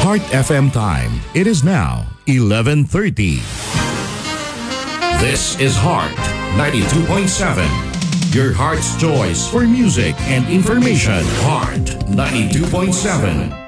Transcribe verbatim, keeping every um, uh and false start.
Heart F M time. It is now eleven thirty. This is Heart ninety-two point seven. Your heart's choice for music and information. Heart ninety-two point seven.